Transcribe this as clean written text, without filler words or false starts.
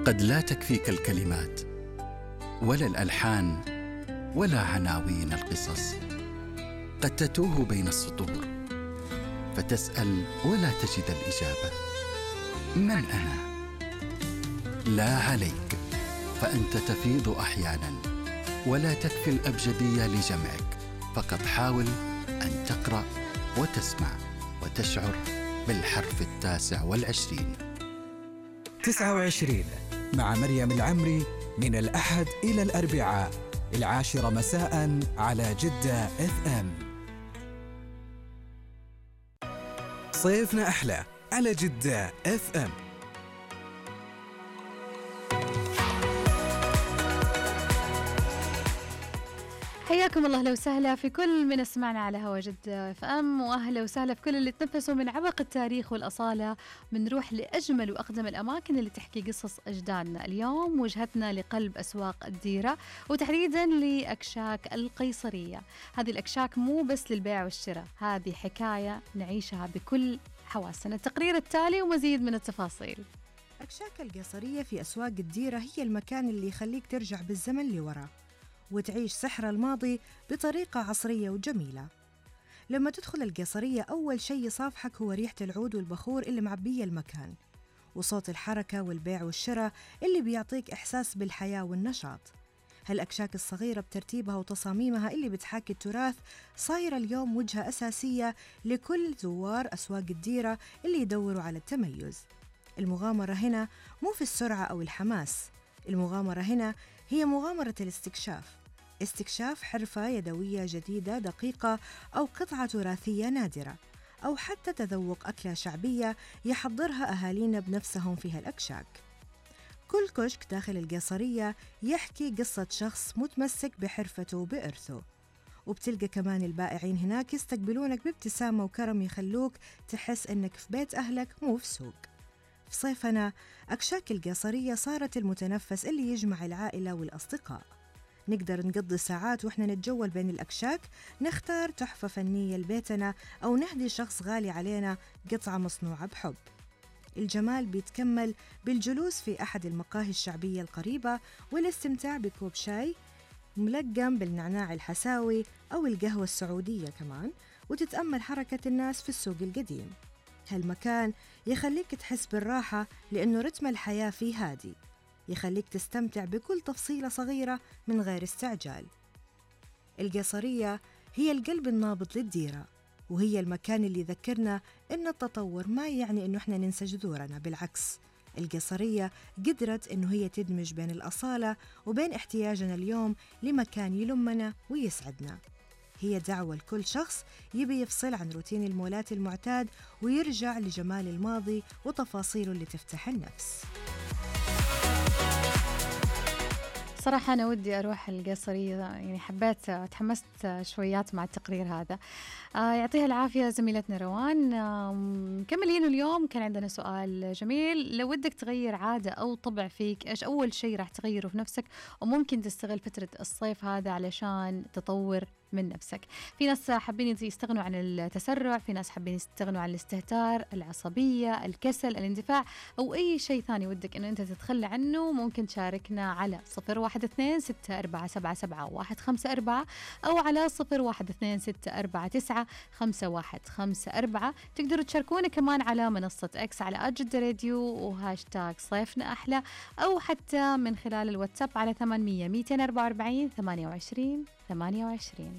قد لا تكفيك الكلمات ولا الألحان ولا عناوين القصص. قد تتوه بين السطور فتسأل ولا تجد الإجابة. من أنا؟ لا عليك، فأنت تفيض أحيانا ولا تكفي الأبجدية لجمعك. فقط حاول أن تقرأ وتسمع وتشعر بالحرف 29. 29 مع مريم العمري، من الأحد إلى الأربعاء 10 مساء على جدة FM. صيفنا أحلى على جدة FM. حياكم الله، لو سهلا في كل من اسمعنا على هوا جدة FM، وأهلا وسهلا في كل اللي تنفسوا من عبق التاريخ والأصالة. بنروح لأجمل وأقدم الأماكن اللي تحكي قصص أجدادنا. اليوم وجهتنا لقلب أسواق الديرة، وتحديدا لأكشاك القيصرية. هذه الأكشاك مو بس للبيع والشراء، هذه حكاية نعيشها بكل حواسنا. التقرير التالي ومزيد من التفاصيل. أكشاك القيصرية في أسواق الديرة هي المكان اللي يخليك ترجع بالزمن لورا وتعيش سحر الماضي بطريقة عصرية وجميلة. لما تدخل القيصرية أول شيء يصافحك هو ريحة العود والبخور اللي معبية المكان، وصوت الحركة والبيع والشراء اللي بيعطيك إحساس بالحياة والنشاط. هالأكشاك الصغيرة بترتيبها وتصاميمها اللي بتحاكي التراث صايرة اليوم وجهة أساسية لكل زوار أسواق الديرة اللي يدوروا على التميز. المغامرة هنا مو في السرعة أو الحماس، المغامرة هنا هي مغامرة الاستكشاف. استكشاف حرفة يدوية جديدة دقيقة، أو قطعة تراثية نادرة، أو حتى تذوق أكلة شعبية يحضرها أهالينا بنفسهم في هالأكشاك. كل كشك داخل القيصرية يحكي قصة شخص متمسك بحرفته وبإرثه، وبتلقى كمان البائعين هناك يستقبلونك بابتسامة وكرم يخلوك تحس إنك في بيت أهلك مو في سوق. في صيفنا أكشاك القيصرية صارت المتنفس اللي يجمع العائلة والأصدقاء. نقدر نقضي ساعات وإحنا نتجول بين الأكشاك، نختار تحفة فنية لبيتنا أو نهدي شخص غالي علينا قطعة مصنوعة بحب. الجمال بيتكمل بالجلوس في أحد المقاهي الشعبية القريبة والاستمتاع بكوب شاي ملقم بالنعناع الحساوي أو القهوة السعودية كمان، وتتأمل حركة الناس في السوق القديم. هالمكان يخليك تحس بالراحة لأنه رتم الحياة فيه هادي، يخليك تستمتع بكل تفصيلة صغيرة من غير استعجال. القيصرية هي القلب النابض للديرة، وهي المكان اللي يذكرنا إن التطور ما يعني إنه إحنا ننسى جذورنا، بالعكس القيصرية قدرت إنه هي تدمج بين الأصالة وبين احتياجنا اليوم لمكان يلمنا ويسعدنا. هي دعوة لكل شخص يبي يفصل عن روتين المولات المعتاد ويرجع لجمال الماضي وتفاصيله اللي تفتح النفس. صراحة أنا ودي أروح القيصرية، يعني حبيت تحمست شويات مع التقرير هذا. يعطيها العافية زميلتنا روان. مكملين اليوم، كان عندنا سؤال جميل. لو ودك تغير عادة أو طبع فيك، إيش أول شيء راح تغيره في نفسك وممكن تستغل فترة الصيف هذا علشان تطور من نفسك؟ في ناس حابين يستغنوا عن التسرع، في ناس حابين يستغنوا عن الاستهتار، العصبية، الكسل، الاندفاع، أو أي شيء ثاني ودك أنه أنت تتخلى عنه. ممكن تشاركنا على 012-647-154 أو على 012-649-5154. تقدروا تشاركونا كمان على منصة إكس على @جدة راديو وهاشتاغ صيفنا أحلى، أو حتى من خلال الواتساب على 800-244-28-28.